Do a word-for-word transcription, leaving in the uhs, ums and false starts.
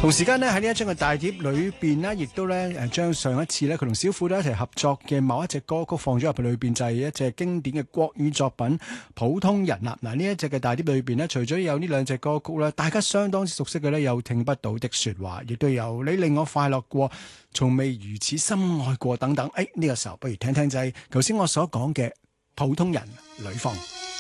同時間呢，喺呢一張嘅大碟裏邊呢，亦都咧誒將上一次咧佢同小虎都一齊合作嘅某一隻歌曲放咗入去裏邊，就係、是、一隻經典嘅國語作品《普通人》啦。嗱，呢一隻嘅大碟裏邊呢，除咗有呢兩隻歌曲咧，大家相當之熟悉嘅呢，有聽不到的說話，亦都有你令我快樂過，從未如此深愛過等等。誒、哎，呢、這個時候不如聽聽就係頭先我所講嘅《普通人》呂方。